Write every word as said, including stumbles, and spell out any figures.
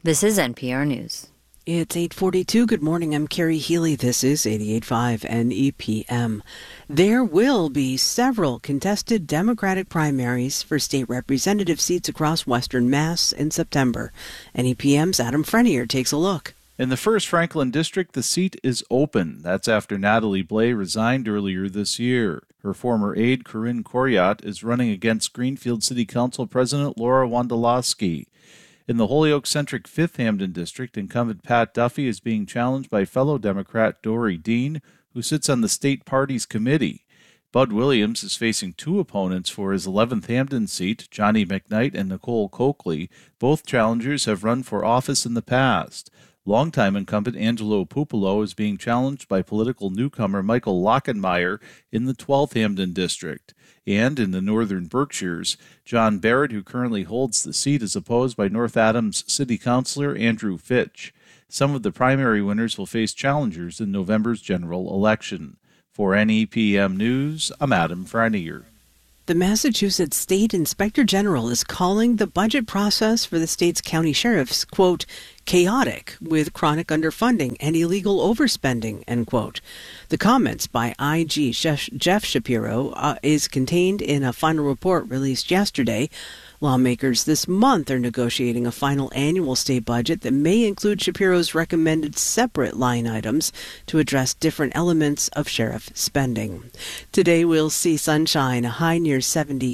This is N P R News. It's eight forty-two. Good morning. I'm Carrie Healy. This is eighty-eight point five N E P M. There will be several contested Democratic primaries for state representative seats across Western Mass in September. N E P M's Adam Frenier takes a look. In the first Franklin district, the seat is open. That's after Natalie Blais resigned earlier this year. Her former aide, Corinne Coriat, is running against Greenfield City Council President Laura Wondolowski. In the Holyoke-centric fifth Hampden district, incumbent Pat Duffy is being challenged by fellow Democrat Dory Dean, who sits on the state party's committee. Bud Williams is facing two opponents for his eleventh Hampden seat, Johnny McKnight and Nicole Coakley. Both challengers have run for office in the past. Longtime incumbent Angelo Pupolo is being challenged by political newcomer Michael Lockenmeyer in the twelfth Hampden district. And in the northern Berkshires, John Barrett, who currently holds the seat, is opposed by North Adams City Councilor Andrew Fitch. Some of the primary winners will face challengers in November's general election. For N E P M News, I'm Adam Frenier. The Massachusetts State Inspector General is calling the budget process for the state's county sheriffs, quote, chaotic, with chronic underfunding and illegal overspending, end quote. The comments by I G Jeff Shapiro uh, is contained in a final report released yesterday. Lawmakers this month are negotiating a final annual state budget that may include Shapiro's recommended separate line items to address different elements of sheriff spending. Today we'll see sunshine, a high near seventy.